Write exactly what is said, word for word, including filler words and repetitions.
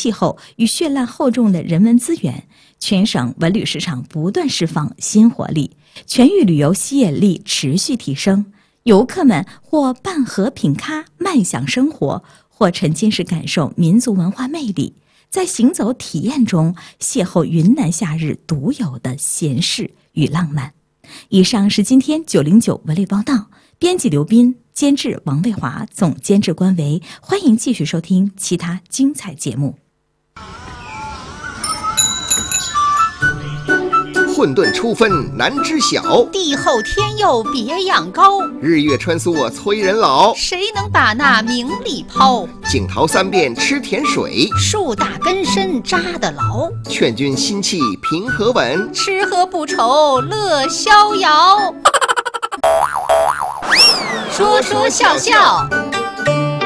气候与绚烂厚重的人文资源，全省文旅市场不断释放新活力，全域旅游吸引力持续提升。游客们或伴河品咖慢享生活，或沉浸式感受民族文化魅力，在行走体验中邂逅云南夏日独有的闲适与浪漫。以上是今天九零九文旅报道，编辑刘斌，监制王卫华，总监制关维。欢迎继续收听其他精彩节目。 混沌初分难知晓， 地厚天佑别样高。 日月穿梭催人老， 谁能把那名利抛？ 景陶三遍吃甜水， 树大根深扎得牢。 劝君心气平和稳， 吃喝不愁乐逍遥。说说笑笑